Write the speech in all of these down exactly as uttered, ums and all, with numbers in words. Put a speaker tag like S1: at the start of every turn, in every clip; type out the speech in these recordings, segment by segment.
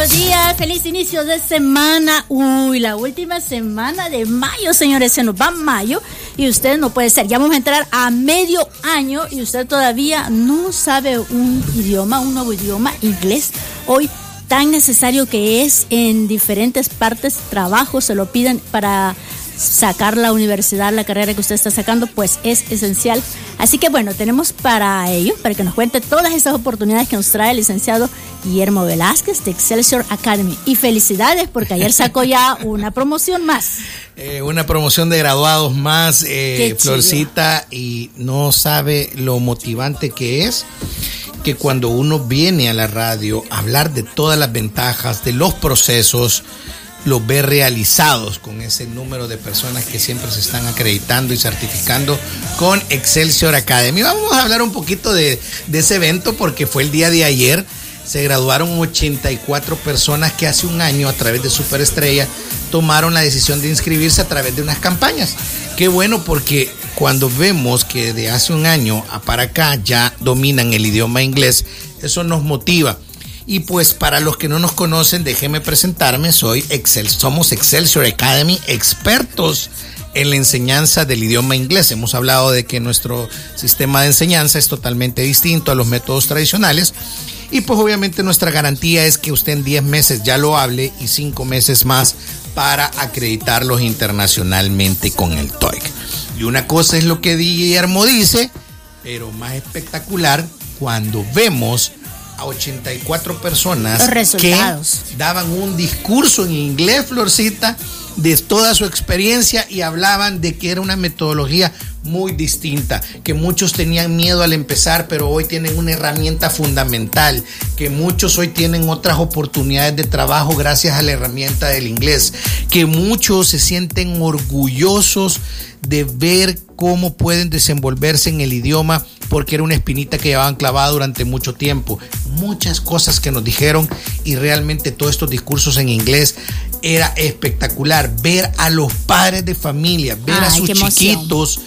S1: buenos días, feliz inicio de semana. Uy, la última semana de mayo, señores, se nos va mayo y usted no puede ser. Ya vamos a entrar a medio año y usted todavía no sabe un idioma, un nuevo idioma, inglés. Hoy tan necesario que es en diferentes partes, trabajo, se lo piden para sacar la universidad, la carrera que usted está sacando, pues es esencial. Así que bueno, tenemos para ello, para que nos cuente todas esas oportunidades que nos trae el licenciado Guillermo Velázquez de Excelsior Academy. Y felicidades porque ayer sacó ya una promoción más.
S2: Eh, una promoción de graduados más, eh, Florcita, y no sabe lo motivante que es que cuando uno viene a la radio a hablar de todas las ventajas, de los procesos, los ve realizados con ese número de personas que siempre se están acreditando y certificando con Excelsior Academy. Vamos a hablar un poquito de, de ese evento porque fue el día de ayer. Se graduaron ochenta y cuatro personas que hace un año a través de Superestrella tomaron la decisión de inscribirse a través de unas campañas. Qué bueno, porque cuando vemos que de hace un año a para acá ya dominan el idioma inglés, eso nos motiva. Y pues para los que no nos conocen, déjenme presentarme, soy Excel, somos Excelsior Academy, expertos en la enseñanza del idioma inglés. Hemos hablado de que nuestro sistema de enseñanza es totalmente distinto a los métodos tradicionales y pues obviamente nuestra garantía es que usted en diez meses ya lo hable y cinco meses más para acreditarlos internacionalmente con el TOEIC. Y una cosa es lo que Guillermo dice, pero más espectacular cuando vemos a ochenta y cuatro personas que daban un discurso en inglés, Florcita, de toda su experiencia y hablaban de que era una metodología muy distinta, que muchos tenían miedo al empezar, pero hoy tienen una herramienta fundamental, que muchos hoy tienen otras oportunidades de trabajo gracias a la herramienta del inglés, que muchos se sienten orgullosos de ver cómo pueden desenvolverse en el idioma porque era una espinita que llevaban clavada durante mucho tiempo. Muchas cosas que nos dijeron y realmente todos estos discursos en inglés era espectacular. Ver a los padres de familia, ver Ay, a sus chiquitos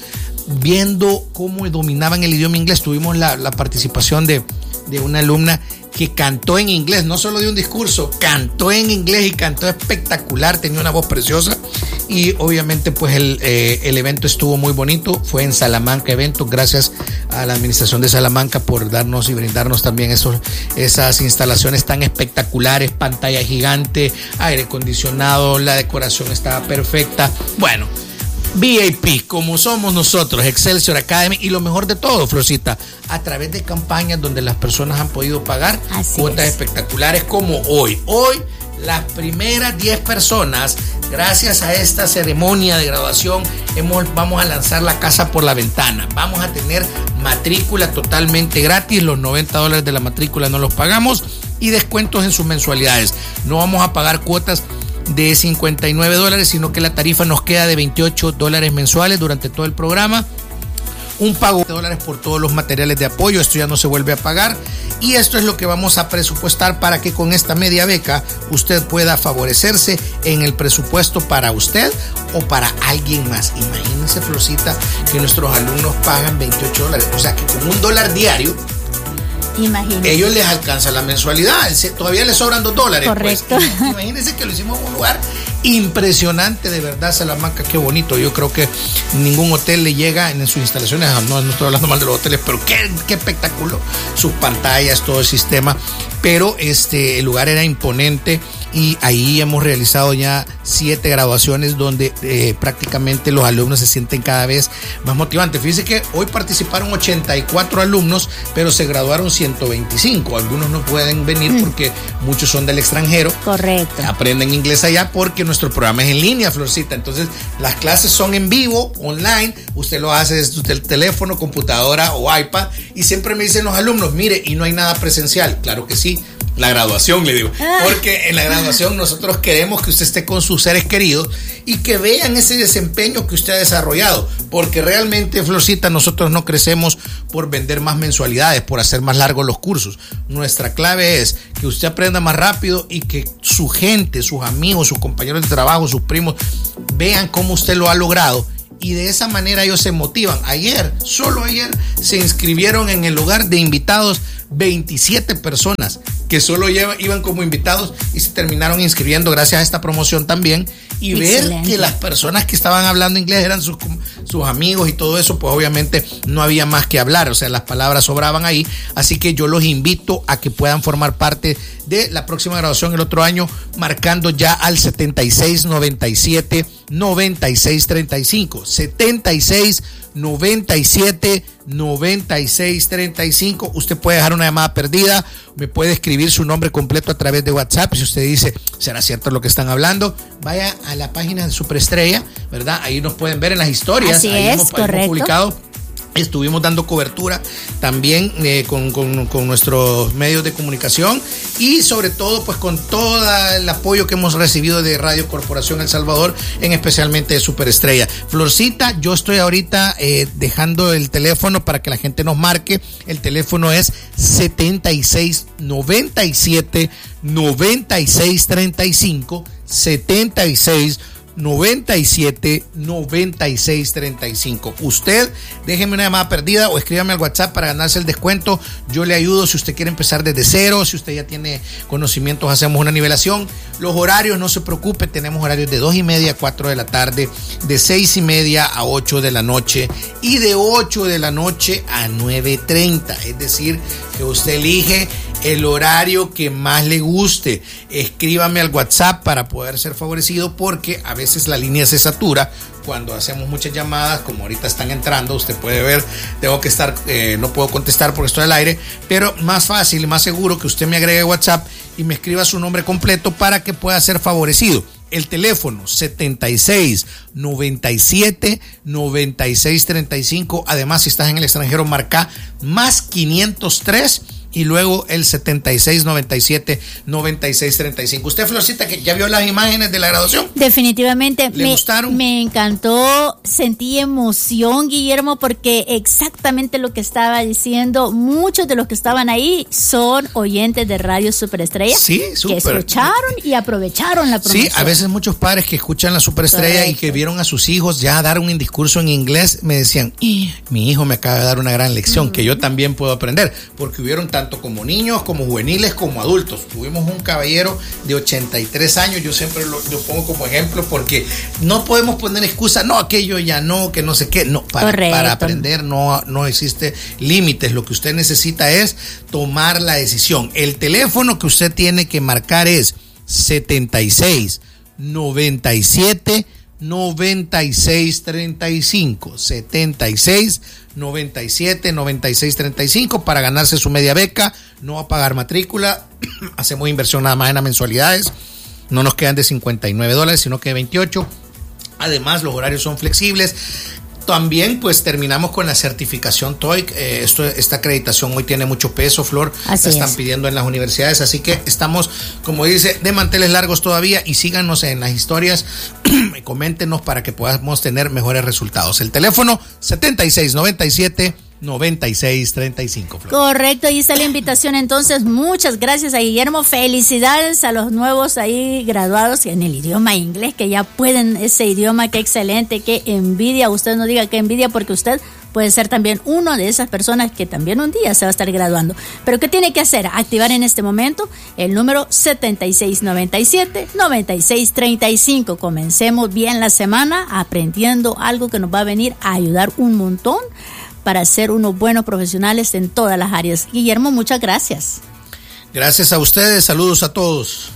S2: viendo cómo dominaban el idioma inglés. Tuvimos la, la participación de, de una alumna que cantó en inglés, no solo de un discurso, cantó en inglés y cantó espectacular, tenía una voz preciosa y obviamente pues el, eh, el evento estuvo muy bonito, fue en Salamanca Eventos, gracias a la administración de Salamanca por darnos y brindarnos también esos, esas instalaciones tan espectaculares, pantalla gigante, aire acondicionado, la decoración estaba perfecta, bueno, V I P, como somos nosotros, Excelsior Academy, y lo mejor de todo, Florcita, a través de campañas donde las personas han podido pagar Así cuotas es. espectaculares como hoy. Hoy, las primeras diez personas, gracias a esta ceremonia de graduación, hemos, vamos a lanzar la casa por la ventana. Vamos a tener matrícula totalmente gratis, los noventa dólares de la matrícula no los pagamos y descuentos en sus mensualidades. No vamos a pagar cuotas de cincuenta y nueve dólares, sino que la tarifa nos queda de veintiocho dólares mensuales durante todo el programa. Un pago de dólares por todos los materiales de apoyo, esto ya no se vuelve a pagar y esto es lo que vamos a presupuestar para que con esta media beca usted pueda favorecerse en el presupuesto para usted o para alguien más. Imagínense, Florcita, que nuestros alumnos pagan veintiocho dólares, o sea que con un dólar diario Imagínense. Ellos les alcanza la mensualidad, todavía les sobran dos dólares.
S1: Correcto.
S2: Pues. Imagínense que lo hicimos en un lugar impresionante, de verdad, Salamanca, qué bonito. Yo creo que ningún hotel le llega en sus instalaciones, no, no estoy hablando mal de los hoteles, pero qué, qué espectáculo, sus pantallas, todo el sistema. Pero este, el lugar era imponente y ahí hemos realizado ya siete graduaciones donde eh, prácticamente los alumnos se sienten cada vez más motivantes. Fíjense que hoy participaron ochenta y cuatro alumnos, pero se graduaron ciento veinticinco. Algunos no pueden venir mm. porque muchos son del extranjero.
S1: Correcto.
S2: Aprenden inglés allá porque nuestro programa es en línea, Florcita. Entonces, las clases son en vivo, online. Usted lo hace desde el teléfono, computadora o iPad. Y siempre me dicen los alumnos, mire, y no hay nada presencial. Claro que sí. La graduación, le digo, porque en la graduación nosotros queremos que usted esté con sus seres queridos y que vean ese desempeño que usted ha desarrollado, porque realmente, Florcita, nosotros no crecemos por vender más mensualidades, por hacer más largos los cursos. Nuestra clave es que usted aprenda más rápido y que su gente, sus amigos, sus compañeros de trabajo, sus primos, vean cómo usted lo ha logrado. Y de esa manera ellos se motivan. Ayer, solo ayer, se inscribieron en el lugar de invitados veintisiete personas. que solo lleva, iban como invitados y se terminaron inscribiendo gracias a esta promoción también. Y Excelente. Ver que las personas que estaban hablando inglés eran sus, sus amigos y todo eso, pues obviamente no había más que hablar, o sea, las palabras sobraban ahí. Así que yo los invito a que puedan formar parte de la próxima graduación el otro año, marcando ya al setenta y seis noventa y siete noventa y seis treinta y cinco, setenta y seis noventa y siete noventa y seis treinta y cinco. Usted puede dejar una llamada perdida, me puede escribir su nombre completo a través de WhatsApp. Si usted dice, ¿será cierto lo que están hablando? Vaya a la página de Superestrella, ¿verdad? Ahí nos pueden ver en las historias.
S1: Así
S2: ahí
S1: es,
S2: hemos,
S1: correcto.
S2: hemos publicado. Estuvimos dando cobertura también eh, con, con, con nuestros medios de comunicación y sobre todo pues con todo el apoyo que hemos recibido de Radio Corporación El Salvador, en especialmente de Superestrella. Florcita, yo estoy ahorita eh, dejando el teléfono para que la gente nos marque. El teléfono es setenta y seis noventa y siete noventa y seis treinta y cinco, setenta y seis noventa y siete noventa y seis treinta y cinco. Usted déjeme una llamada perdida o escríbame al WhatsApp para ganarse el descuento. Yo le ayudo si usted quiere empezar desde cero, si usted ya tiene conocimientos, hacemos una nivelación. Los horarios, no se preocupe, tenemos horarios de dos y media a cuatro de la tarde, de seis y media a ocho de la noche y de ocho de la noche a nueve treinta. Es decir, que usted elige el horario que más le guste. Escríbame al WhatsApp para poder ser favorecido, porque a veces la línea se satura cuando hacemos muchas llamadas, como ahorita están entrando. Usted puede ver, tengo que estar, eh, no puedo contestar porque estoy al aire, pero más fácil y más seguro que usted me agregue WhatsApp y me escriba su nombre completo para que pueda ser favorecido. El teléfono setenta y seis noventa y siete noventa y seis treinta y cinco. Además, si estás en el extranjero, marca más quinientos tres y luego el setenta y seis noventa y siete noventa y seis treinta y cinco. Usted, Florcita, que ya vio las imágenes de la graduación.
S1: Definitivamente.
S2: ¿Le
S1: me,
S2: gustaron?
S1: Me encantó, sentí emoción, Guillermo, porque exactamente lo que estaba diciendo, muchos de los que estaban ahí son oyentes de Radio Superestrella.
S2: Sí, súper.
S1: Que escucharon y aprovecharon la promoción.
S2: Sí, a veces muchos padres que escuchan la Superestrella Correcto. Y que vieron a sus hijos ya dar un discurso en inglés, me decían, mi hijo me acaba de dar una gran lección, mm. que yo también puedo aprender, porque hubieron tanto tanto como niños, como juveniles, como adultos. Tuvimos un caballero de ochenta y tres años, yo siempre lo, lo pongo como ejemplo, porque no podemos poner excusa, no, aquello ya no, que no sé qué, no, para, para aprender no, no existe límites. Lo que usted necesita es tomar la decisión. El teléfono que usted tiene que marcar es setenta y seis noventa y siete noventa y seis treinta y cinco, setenta y seis noventa y siete noventa y seis treinta y cinco, para ganarse su media beca. No va a pagar matrícula, hacemos inversión nada más en las mensualidades, no nos quedan de cincuenta y nueve dólares, sino que de veintiocho. Además, los horarios son flexibles. También pues terminamos con la certificación TOEIC. Eh, esto, esta acreditación hoy tiene mucho peso, Flor.
S1: Así
S2: la están
S1: es.
S2: pidiendo en las universidades, así que estamos, como dice, de manteles largos todavía, y síganos en las historias, coméntenos para que podamos tener mejores resultados. El teléfono setenta y seis noventa y siete noventa y seis treinta y cinco, Flor.
S1: Correcto, ahí está la invitación. Entonces, muchas gracias a Guillermo. Felicidades a los nuevos ahí graduados en el idioma inglés, que ya pueden ese idioma. Qué excelente, qué envidia. Usted no diga qué envidia, porque usted puede ser también uno de esas personas que también un día se va a estar graduando. Pero ¿qué tiene que hacer? Activar en este momento el número setenta y seis noventa y siete noventa y seis treinta y cinco. Comencemos bien la semana aprendiendo algo que nos va a venir a ayudar un montón para ser unos buenos profesionales en todas las áreas. Guillermo, muchas gracias.
S2: Gracias a ustedes, saludos a todos.